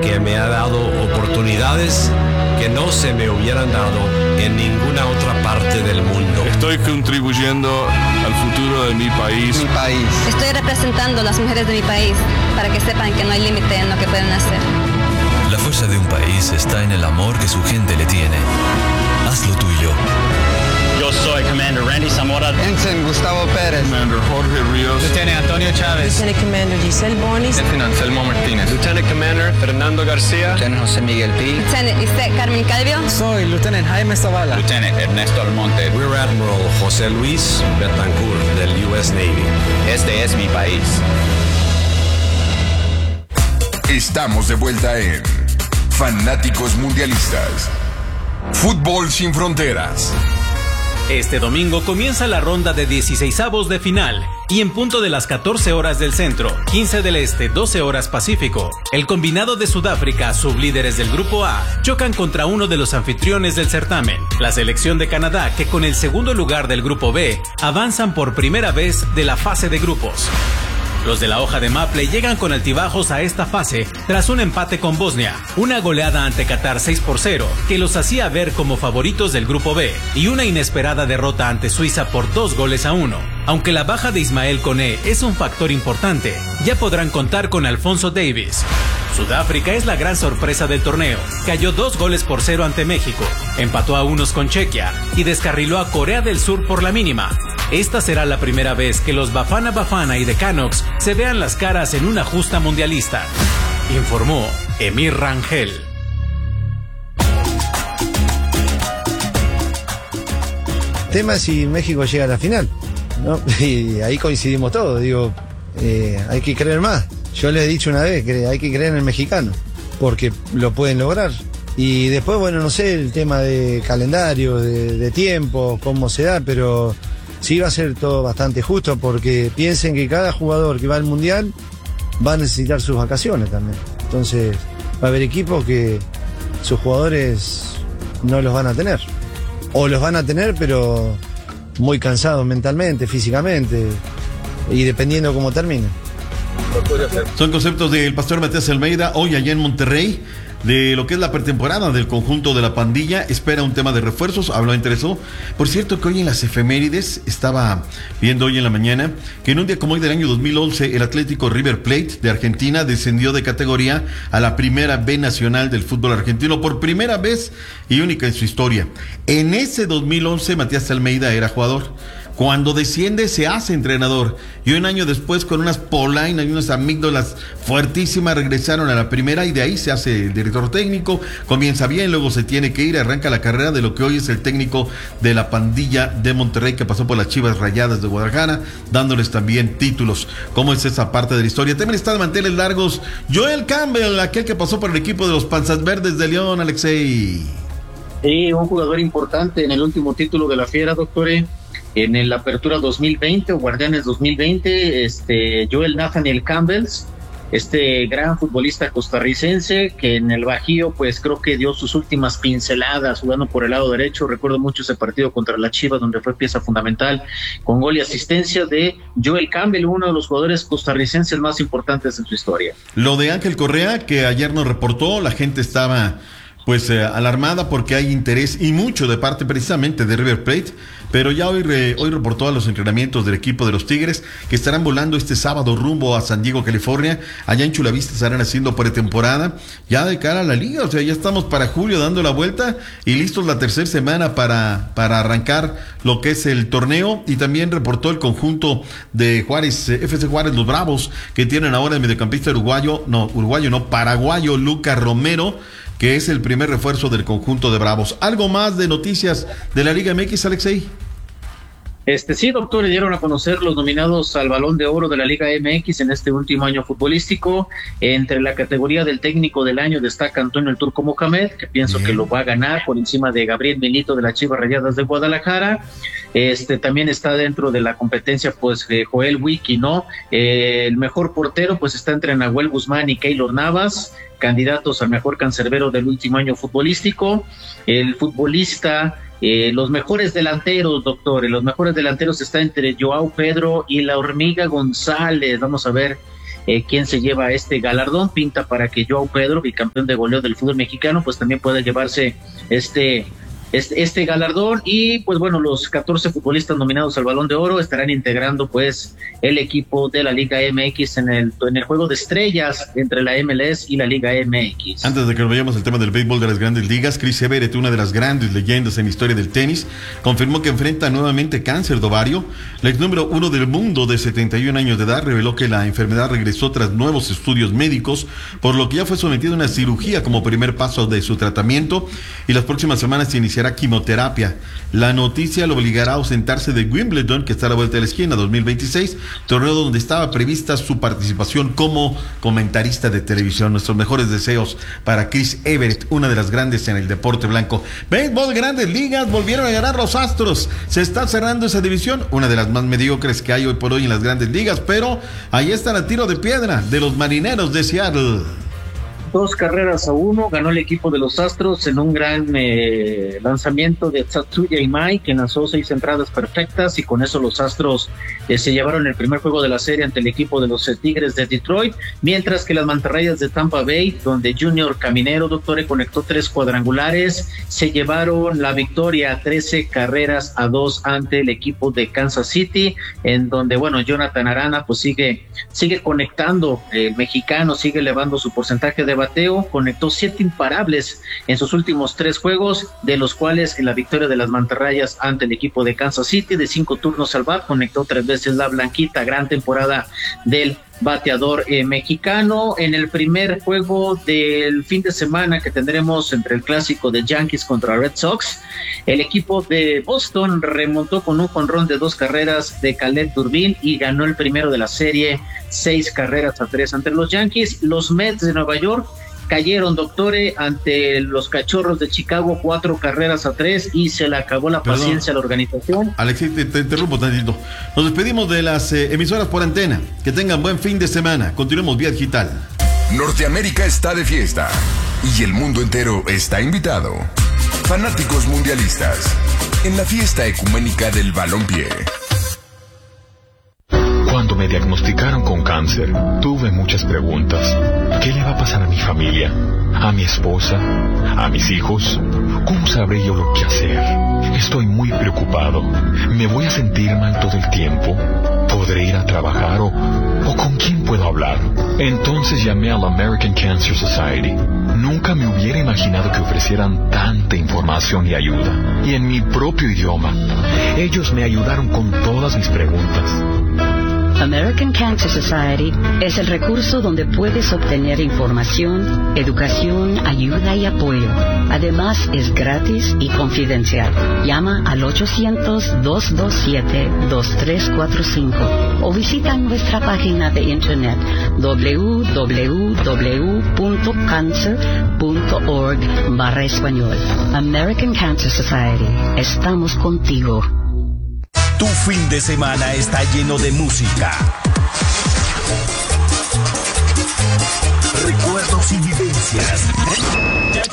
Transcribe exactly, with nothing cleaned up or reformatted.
que me ha dado oportunidades que no se me hubieran dado en ninguna otra parte del mundo. Estoy contribuyendo al futuro de mi país. Mi país. Estoy representando a las mujeres de mi país para que sepan que no hay límite en lo que pueden hacer. La fuerza de un país está en el amor que su gente le tiene. Haz lo tuyo. Yo soy Commander Randy Zamora. Ensign Gustavo Pérez. Commander Jorge Ríos. Lieutenant Antonio Chávez. Lieutenant Commander Giselle Bonis. Lieutenant Anselmo Martínez. Lieutenant Commander Fernando García. Lieutenant José Miguel Pi. Lieutenant Isaac Carmen Calvio. Soy Lieutenant Jaime Zavala. Lieutenant Ernesto Almonte. Rear Admiral José Luis Betancourt del U S Navy. Este es mi país. Estamos de vuelta en Fanáticos Mundialistas. Fútbol sin fronteras. Este domingo comienza la ronda de dieciseisavos de final y en punto de las catorce horas del centro, quince del este, doce horas pacífico, el combinado de Sudáfrica, sublíderes del grupo A, chocan contra uno de los anfitriones del certamen, la selección de Canadá, que con el segundo lugar del grupo B avanzan por primera vez de la fase de grupos. Los de la hoja de Maple llegan con altibajos a esta fase tras un empate con Bosnia, una goleada ante Qatar seis por cero que los hacía ver como favoritos del grupo B y una inesperada derrota ante Suiza por dos goles a uno. Aunque la baja de Ismael Koné es un factor importante, ya podrán contar con Alfonso Davies. Sudáfrica es la gran sorpresa del torneo. Cayó dos goles por cero ante México, empató a unos con Chequia y descarriló a Corea del Sur por la mínima. Esta será la primera vez que los Bafana Bafana y The Canucks se vean las caras en una justa mundialista, informó Emir Rangel. El tema es si México llega a la final, ¿no? Y ahí coincidimos todos, digo, eh, hay que creer más. Yo les he dicho una vez que hay que creer en el mexicano, porque lo pueden lograr. Y después, bueno, no sé el tema de calendario, de, de tiempo, cómo se da, pero sí va a ser todo bastante justo, porque piensen que cada jugador que va al Mundial va a necesitar sus vacaciones también. Entonces va a haber equipos que sus jugadores no los van a tener. O los van a tener, pero muy cansados mentalmente, físicamente, y dependiendo cómo termine. Son conceptos del pastor Matías Almeida hoy allá en Monterrey, de lo que es la pretemporada del conjunto de la pandilla. Espera un tema de refuerzos, habló, interesó. Por cierto que hoy en las efemérides, estaba viendo hoy en la mañana, que en un día como hoy del año dos mil once, el Atlético River Plate de Argentina descendió de categoría a la primera B nacional del fútbol argentino, por primera vez y única en su historia. En ese dos mil once, Matías Almeida era jugador. Cuando desciende se hace entrenador y un año después, con unas polainas y unas amígdalas fuertísimas, regresaron a la primera y de ahí se hace el director técnico. Comienza bien, luego se tiene que ir, arranca la carrera de lo que hoy es el técnico de la pandilla de Monterrey, que pasó por las Chivas Rayadas de Guadalajara, dándoles también títulos. ¿Cómo es esa parte de la historia? También está de manteles largos Joel Campbell, aquel que pasó por el equipo de los Panzas Verdes de León, Alexei. Sí, un jugador importante en el último título de la Fiera, doctore. En el Apertura dos mil veinte o Guardianes dos mil veinte, este Joel Nathaniel Campbell, este gran futbolista costarricense que en el Bajío pues creo que dio sus últimas pinceladas jugando por el lado derecho. Recuerdo mucho ese partido contra la Chivas donde fue pieza fundamental con gol y asistencia de Joel Campbell, uno de los jugadores costarricenses más importantes en su historia. Lo de Ángel Correa, que ayer nos reportó, la gente estaba pues eh, alarmada porque hay interés y mucho de parte precisamente de River Plate, pero ya hoy, re, hoy reportó a los entrenamientos del equipo de los Tigres que estarán volando este sábado rumbo a San Diego, California. Allá en Chula Vista estarán haciendo pretemporada ya de cara a la liga, o sea, ya estamos para julio dando la vuelta y listos la tercera semana para, para arrancar lo que es el torneo. Y también reportó el conjunto de Juárez, eh, F C Juárez, los Bravos, que tienen ahora el mediocampista uruguayo, no, uruguayo no, paraguayo Lucas Romero, que es el primer refuerzo del conjunto de Bravos. ¿Algo más de noticias de la Liga M X, Alexei? Este sí, doctor, le dieron a conocer los nominados al Balón de Oro de la Liga M X en este último año futbolístico. Entre la categoría del técnico del año destaca Antonio el Turco Mohamed, que pienso Bien. que lo va a ganar por encima de Gabriel Milito de las Chivas Rayadas de Guadalajara. Este también está dentro de la competencia pues eh, Joel Wiki, ¿no? Eh, el mejor portero pues está entre Nahuel Guzmán y Keylor Navas, candidatos al mejor cancerbero del último año futbolístico. El futbolista, eh, los mejores delanteros, doctor, los mejores delanteros está entre Joao Pedro y la Hormiga González. Vamos a ver eh, quién se lleva este galardón. Pinta para que Joao Pedro, bicampeón de goleo del fútbol mexicano, pues también pueda llevarse este Este, este galardón. Y pues bueno, los catorce futbolistas nominados al Balón de Oro estarán integrando pues el equipo de la Liga M X en el, en el juego de estrellas entre la M L S y la Liga M X. Antes de que nos vayamos al tema del béisbol de las grandes ligas, Chris Everett, una de las grandes leyendas en la historia del tenis, confirmó que enfrenta nuevamente cáncer de ovario. La ex número uno del mundo de setenta y un años de edad reveló que la enfermedad regresó tras nuevos estudios médicos, por lo que ya fue sometida a una cirugía como primer paso de su tratamiento, y las próximas semanas se iniciará quimioterapia. La noticia lo obligará a ausentarse de Wimbledon, que está a la vuelta de la esquina, dos mil veintiséis, torneo donde estaba prevista su participación como comentarista de televisión. Nuestros mejores deseos para Chris Everett, una de las grandes en el deporte blanco. Béisbol, grandes ligas, volvieron a ganar los Astros. Se está cerrando esa división, una de las más mediocres que hay hoy por hoy en las grandes ligas, pero ahí está el tiro de piedra de los Marineros de Seattle. Dos carreras a uno ganó el equipo de los Astros en un gran eh, lanzamiento de Tatsuya Imai, que lanzó seis entradas perfectas, y con eso los Astros eh, se llevaron el primer juego de la serie ante el equipo de los eh, Tigres de Detroit, mientras que las Mantarrayas de Tampa Bay, donde Junior Caminero, doctor, conectó tres cuadrangulares, se llevaron la victoria trece carreras a dos ante el equipo de Kansas City, en donde, bueno, Jonathan Arana pues sigue, sigue conectando, el eh, mexicano sigue elevando su porcentaje de bateo, conectó siete imparables en sus últimos tres juegos, de los cuales en la victoria de las Mantarrayas ante el equipo de Kansas City, de cinco turnos al bat, conectó tres veces la blanquita. Gran temporada del bateador eh, mexicano. En el primer juego del fin de semana que tendremos entre el clásico de Yankees contra Red Sox, el equipo de Boston remontó con un jonrón de dos carreras de Caleb Durbin y ganó el primero de la serie, seis carreras a tres ante los Yankees. Los Mets de Nueva York cayeron, doctore, ante los Cachorros de Chicago, cuatro carreras a tres, y se le acabó la Perdón. paciencia a la organización. Alexis, te, te interrumpo tantito. Nos despedimos de las eh, emisoras por antena. Que tengan buen fin de semana. Continuemos vía digital. Norteamérica está de fiesta y el mundo entero está invitado. Fanáticos mundialistas en la fiesta ecuménica del balompié. Cuando me diagnosticaron con cáncer, tuve muchas preguntas. ¿Qué le va a pasar a mi familia? ¿A mi esposa? ¿A mis hijos? ¿Cómo sabré yo lo que hacer? Estoy muy preocupado. ¿Me voy a sentir mal todo el tiempo? ¿Podré ir a trabajar o, o con quién puedo hablar? Entonces llamé a la American Cancer Society. Nunca me hubiera imaginado que ofrecieran tanta información y ayuda. Y en mi propio idioma. Ellos me ayudaron con todas mis preguntas. American Cancer Society es el recurso donde puedes obtener información, educación, ayuda y apoyo. Además, es gratis y confidencial. Llama al ochocientos, dos dos siete, dos tres cuatro cinco o visita nuestra página de internet doble u doble u doble u punto cancer punto org barra español. American Cancer Society. Estamos contigo. Tu fin de semana está lleno de música, recuerdos y vivencias.